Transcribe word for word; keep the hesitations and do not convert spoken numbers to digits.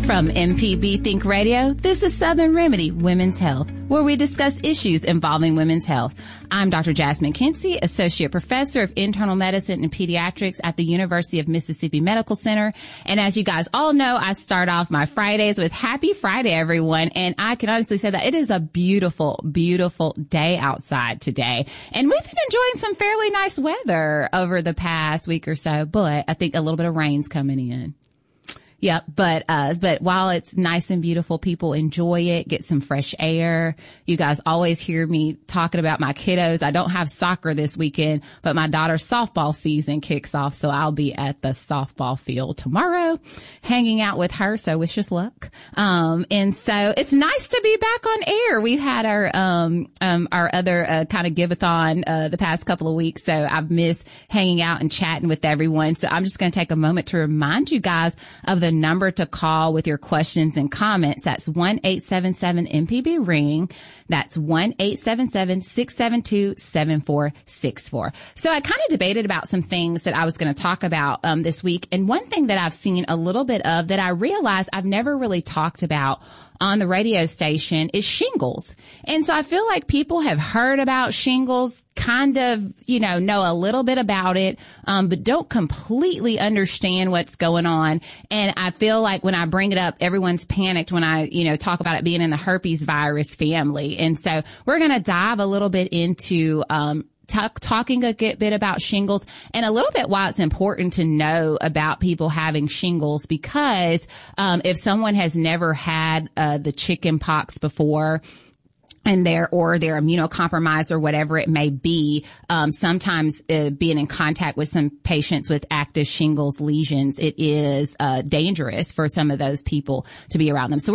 From M P B Think Radio, this is Southern Remedy Women's Health, where we discuss issues involving women's health. I'm Doctor Jasmine Kinsey, Associate Professor of Internal Medicine and Pediatrics at the University of Mississippi Medical Center. And as you guys all know, I start off my Fridays with Happy Friday, everyone. And I can honestly say that it is a beautiful, beautiful day outside today. And we've been enjoying some fairly nice weather over the past week or so, but I think a little bit of rain's coming in. Yep. But, uh, but while it's nice and beautiful, people enjoy it, get some fresh air. You guys always hear me talking about my kiddos. I don't have soccer this weekend, but my daughter's softball season kicks off. So I'll be at the softball field tomorrow hanging out with her. So wish us luck. Um, and so it's nice to be back on air. We've had our, um, um, our other, uh, kind of give-a-thon, uh, the past couple of weeks. So I've missed hanging out and chatting with everyone. So I'm just going to take a moment to remind you guys of the number to call with your questions and comments. That's one eight seven seven M P B ring. That's one eight seven seven six seven two seven four six four. So I kind of debated about some things that I was going to talk about um this week. And one thing that I've seen a little bit of that I realized I've never really talked about on the radio station is shingles. And so I feel like people have heard about shingles, kind of, you know, know a little bit about it, um, but don't completely understand what's going on. And I feel like when I bring it up, everyone's panicked when I, you know, talk about it being in the herpes virus family. And so we're going to dive a little bit into, um, Talk, talking a bit about shingles and a little bit why it's important to know about people having shingles, because um, if someone has never had uh, the chicken pox before, and they're, or they're immunocompromised or whatever it may be, um, sometimes uh, being in contact with some patients with active shingles lesions, it is uh, dangerous for some of those people to be around them. So